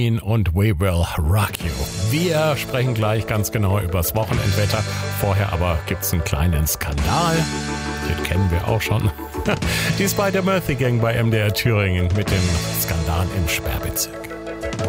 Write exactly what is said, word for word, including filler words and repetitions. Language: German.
Queen und We Will Rock You. Wir sprechen gleich ganz genau übers Wochenendwetter. Vorher aber gibt's einen kleinen Skandal. Den kennen wir auch schon. Die Spider-Murphy Gang bei M D R Thüringen mit dem Skandal im Sperrbezirk.